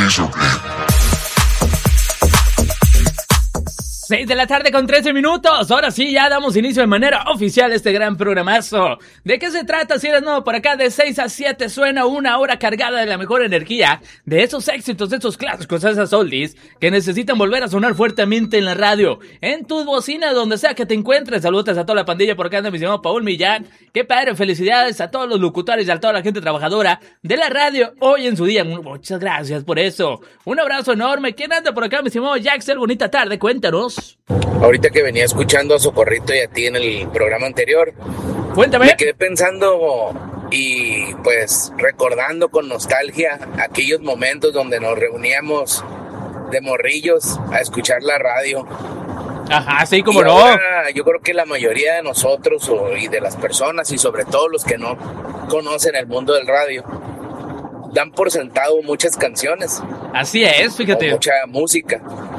6 de la tarde con 13 minutos. Ahora sí, ya damos inicio de manera oficial a este gran programazo. ¿De qué se trata? Si eres nuevo por acá, de 6 a 7 suena una hora cargada de la mejor energía, de esos éxitos, de esos clásicos, esas oldies que necesitan volver a sonar fuertemente en la radio, en tus bocinas, donde sea que te encuentres. Saludos a toda la pandilla por acá, anda mi señor Paul Millán. Qué padre, felicidades a todos los locutores y a toda la gente trabajadora de la radio hoy en su día. Muchas gracias por eso. Un abrazo enorme. ¿Quién anda por acá, mi señor Jaxel? Bonita tarde, cuéntanos. Ahorita que venía escuchando a Socorrito y a ti en el programa anterior, cuéntame. Me quedé pensando y pues recordando con nostalgia aquellos momentos donde nos reuníamos de morrillos a escuchar la radio. Ajá, sí, como y no. Ahora, yo creo que la mayoría de nosotros y de las personas, y sobre todo los que no conocen el mundo del radio, dan por sentado muchas canciones. Así es, fíjate. Mucha música.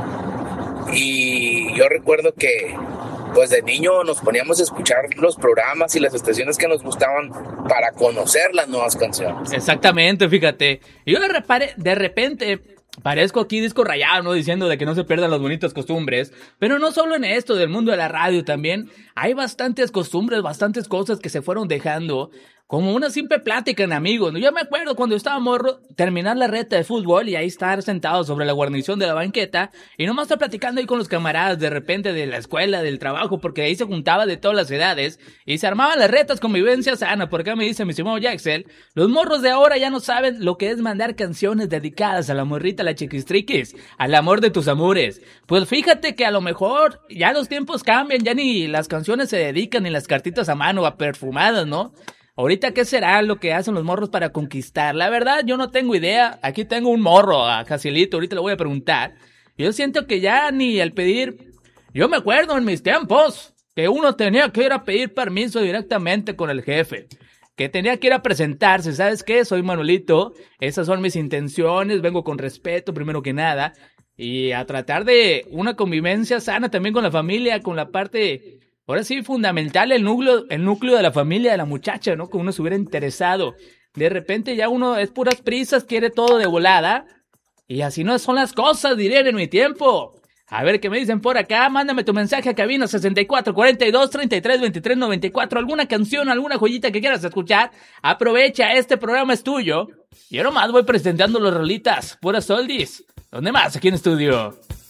Y yo recuerdo que pues de niño nos poníamos a escuchar los programas y las estaciones que nos gustaban para conocer las nuevas canciones. Exactamente, fíjate. Y yo de repente parezco aquí disco rayado, ¿no? Diciendo de que no se pierdan las bonitas costumbres. Pero no solo en esto del mundo de la radio, también hay bastantes costumbres, bastantes cosas que se fueron dejando, como una simple plática en amigos. Yo me acuerdo cuando estaba morro, terminar la reta de fútbol y ahí estar sentado sobre la guarnición de la banqueta y nomás estar platicando ahí con los camaradas de repente de la escuela, del trabajo, porque ahí se juntaba de todas las edades y se armaban las retas, convivencia sana. Por acá me dice mi estimado Jaxel, los morros de ahora ya no saben lo que es mandar canciones dedicadas a la morrita, a la chiquistriquis, al amor de tus amores. Pues fíjate que a lo mejor ya los tiempos cambian, ya ni las canciones se dedican ni las cartitas a mano, a perfumadas, ¿no? Ahorita, ¿qué será lo que hacen los morros para conquistar? La verdad, yo no tengo idea. Aquí tengo un morro, a Jacilito, ahorita le voy a preguntar. Yo siento que ya ni el pedir... Yo me acuerdo en mis tiempos que uno tenía que ir a pedir permiso directamente con el jefe. Que tenía que ir a presentarse, ¿sabes qué? Soy Manuelito, esas son mis intenciones, vengo con respeto primero que nada. Y a tratar de una convivencia sana también con la familia, con la parte... Ahora sí, fundamental el núcleo de la familia de la muchacha, ¿no? Que uno se hubiera interesado. De repente ya uno es puras prisas, quiere todo de volada. Y así no son las cosas, dirían en mi tiempo. A ver qué me dicen por acá. Mándame tu mensaje a cabina 64 42 33 23 94. Alguna canción, alguna joyita que quieras escuchar. Aprovecha, este programa es tuyo. Yo nomás voy presentando los rolitas, puras oldies. ¿Dónde más? Aquí en estudio.